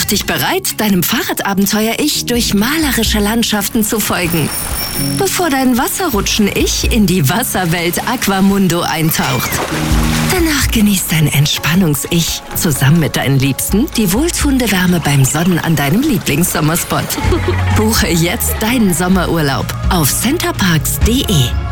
dich bereit, deinem Fahrradabenteuer-Ich durch malerische Landschaften zu folgen, bevor dein Wasserrutschen-Ich in die Wasserwelt Aquamundo eintaucht. Danach genießt dein Entspannungs-Ich zusammen mit deinen Liebsten die wohltuende Wärme beim Sonnen an deinem Lieblingssommerspot. Buche jetzt deinen Sommerurlaub auf centerparks.de.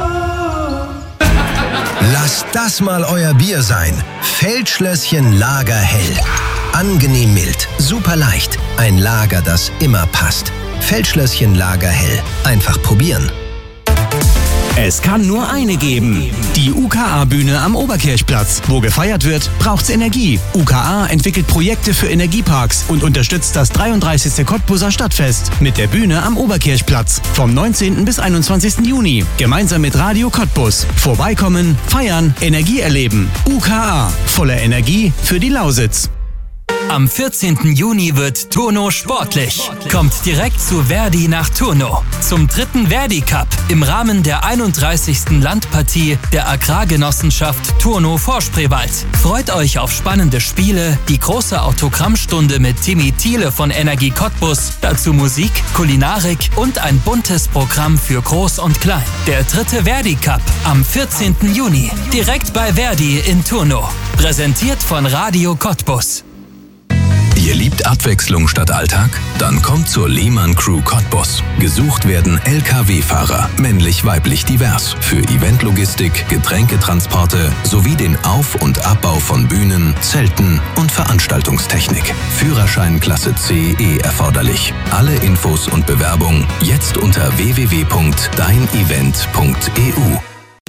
Lasst das mal euer Bier sein. Feldschlösschen Lagerhell. Angenehm mild, super leicht. Ein Lager, das immer passt. Feldschlösschen Lagerhell. Einfach probieren. Es kann nur eine geben. Die UKA-Bühne am Oberkirchplatz. Wo gefeiert wird, braucht's Energie. UKA entwickelt Projekte für Energieparks und unterstützt das 33. Cottbuser Stadtfest mit der Bühne am Oberkirchplatz. Vom 19. bis 21. Juni. Gemeinsam mit Radio Cottbus. Vorbeikommen, feiern, Energie erleben. UKA. Voller Energie für die Lausitz. Am 14. Juni wird Turno sportlich. Kommt direkt zu Verdi nach Turno. Zum 3. Verdi Cup im Rahmen der 31. Landpartie der Agrargenossenschaft Turno Vorspreewald. Freut euch auf spannende Spiele, die große Autogrammstunde mit Timmy Thiele von Energie Cottbus, dazu Musik, Kulinarik und ein buntes Programm für Groß und Klein. Der 3. Verdi Cup am 14. Juni, direkt bei Verdi in Turno. Präsentiert von Radio Cottbus. Ihr liebt Abwechslung statt Alltag? Dann kommt zur Lehmann Crew Cottbus. Gesucht werden LKW-Fahrer, männlich-weiblich divers, für Eventlogistik, Getränketransporte sowie den Auf- und Abbau von Bühnen, Zelten und Veranstaltungstechnik. Führerschein Klasse CE erforderlich. Alle Infos und Bewerbung jetzt unter www.deinevent.eu.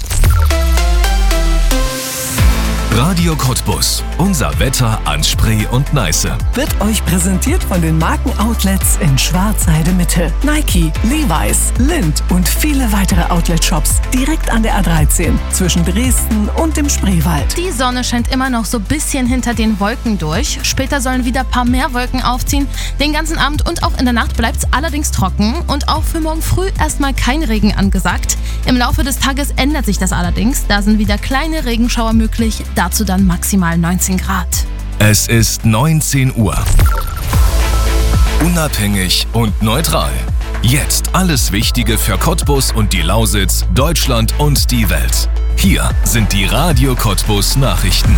Radio Cottbus. Unser Wetter an Spree und Neiße. Wird euch präsentiert von den Markenoutlets in Schwarzheide Mitte. Nike, Levi's, Lindt und viele weitere Outlet-Shops direkt an der A13 zwischen Dresden und dem Spreewald. Die Sonne scheint immer noch so ein bisschen hinter den Wolken durch. Später sollen wieder ein paar mehr Wolken aufziehen. Den ganzen Abend und auch in der Nacht bleibt es allerdings trocken. Und auch für morgen früh erstmal kein Regen angesagt. Im Laufe des Tages ändert sich das allerdings. Da sind wieder kleine Regenschauer möglich. Dazu dann maximal 19 Grad. Es ist 19 Uhr. Unabhängig und neutral. Jetzt alles Wichtige für Cottbus und die Lausitz, Deutschland und die Welt. Hier sind die Radio Cottbus Nachrichten.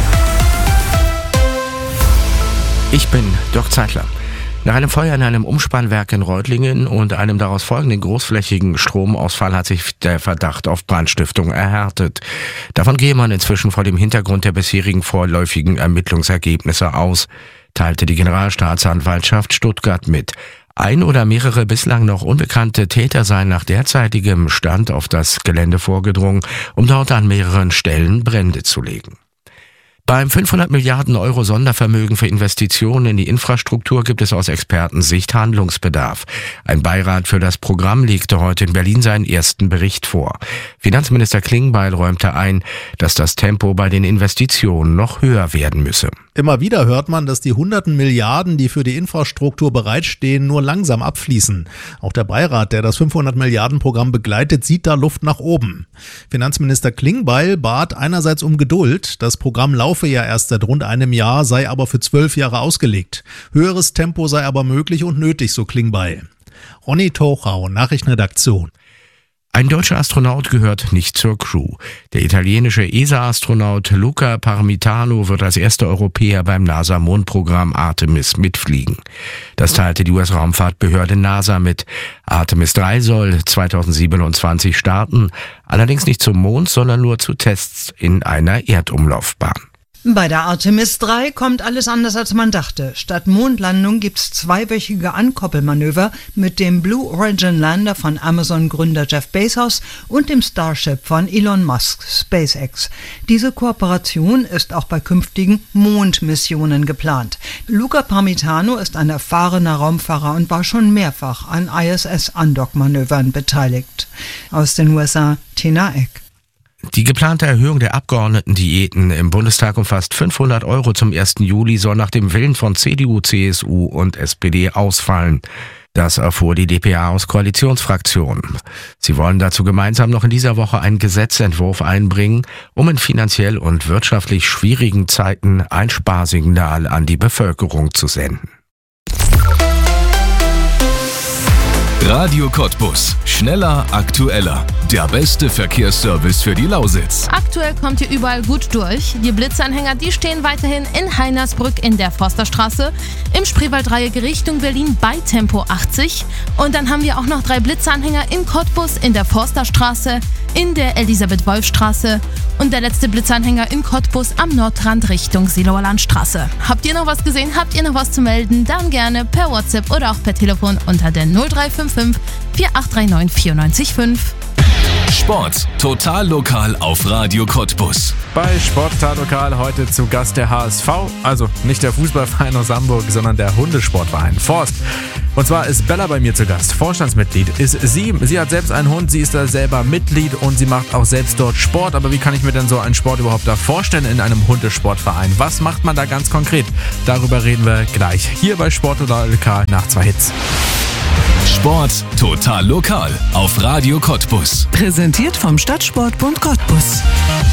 Ich bin Dirk Zeitler. Nach einem Feuer in einem Umspannwerk in Reutlingen und einem daraus folgenden großflächigen Stromausfall hat sich der Verdacht auf Brandstiftung erhärtet. Davon gehe man inzwischen vor dem Hintergrund der bisherigen vorläufigen Ermittlungsergebnisse aus, teilte die Generalstaatsanwaltschaft Stuttgart mit. Ein oder mehrere bislang noch unbekannte Täter seien nach derzeitigem Stand auf das Gelände vorgedrungen, um dort an mehreren Stellen Brände zu legen. Beim 500 Milliarden Euro Sondervermögen für Investitionen in die Infrastruktur gibt es aus Expertensicht Handlungsbedarf. Ein Beirat für das Programm legte heute in Berlin seinen ersten Bericht vor. Finanzminister Klingbeil räumte ein, dass das Tempo bei den Investitionen noch höher werden müsse. Immer wieder hört man, dass die hunderten Milliarden, die für die Infrastruktur bereitstehen, nur langsam abfließen. Auch der Beirat, der das 500 Milliarden Programm begleitet, sieht da Luft nach oben. Finanzminister Klingbeil bat einerseits um Geduld. Das Programm laufe ja erst seit rund einem Jahr, sei aber für 12 Jahre ausgelegt. Höheres Tempo sei aber möglich und nötig, so Klingbeil. Ronny Tochau, Nachrichtenredaktion. Ein deutscher Astronaut gehört nicht zur Crew. Der italienische ESA-Astronaut Luca Parmitano wird als erster Europäer beim NASA-Mondprogramm Artemis mitfliegen. Das teilte die US-Raumfahrtbehörde NASA mit. Artemis 3 soll 2027 starten, allerdings nicht zum Mond, sondern nur zu Tests in einer Erdumlaufbahn. Bei der Artemis 3 kommt alles anders, als man dachte. Statt Mondlandung gibt's zweiwöchige Ankoppelmanöver mit dem Blue Origin Lander von Amazon-Gründer Jeff Bezos und dem Starship von Elon Musk, SpaceX. Diese Kooperation ist auch bei künftigen Mondmissionen geplant. Luca Parmitano ist ein erfahrener Raumfahrer und war schon mehrfach an ISS-Andock-Manövern beteiligt. Aus den USA, Tina Eck. Die geplante Erhöhung der Abgeordnetendiäten im Bundestag um fast 500 € zum 1. Juli soll nach dem Willen von CDU, CSU und SPD ausfallen. Das erfuhr die dpa aus Koalitionsfraktionen. Sie wollen dazu gemeinsam noch in dieser Woche einen Gesetzentwurf einbringen, um in finanziell und wirtschaftlich schwierigen Zeiten ein Sparsignal an die Bevölkerung zu senden. Radio Cottbus. Schneller, aktueller. Der beste Verkehrsservice für die Lausitz. Aktuell kommt ihr überall gut durch. Die Blitzanhänger, die stehen weiterhin in Heinersbrück in der Forsterstraße, im Spreewalddreieck Richtung Berlin bei Tempo 80. Und dann haben wir auch noch 3 Blitzanhänger in Cottbus in der Forsterstraße, in der Elisabeth-Wolf-Straße und der letzte Blitzanhänger in Cottbus am Nordrand Richtung Seelower Landstraße. Habt ihr noch was gesehen? Habt ihr noch was zu melden? Dann gerne per WhatsApp oder auch per Telefon unter der 0355 4839 945. Sport total lokal auf Radio Cottbus. Bei Sport total lokal heute zu Gast der HSV, also nicht der Fußballverein aus Hamburg, sondern der Hundesportverein Forst. Und zwar ist Bella bei mir zu Gast, Vorstandsmitglied ist sie. Sie hat selbst einen Hund, sie ist da selber Mitglied und sie macht auch selbst dort Sport. Aber wie kann ich mir denn so einen Sport überhaupt da vorstellen in einem Hundesportverein? Was macht man da ganz konkret? Darüber reden wir gleich hier bei Sport total lokal nach 2 Hits. Sport total lokal auf Radio Cottbus. Präsentiert vom Stadtsportbund Cottbus.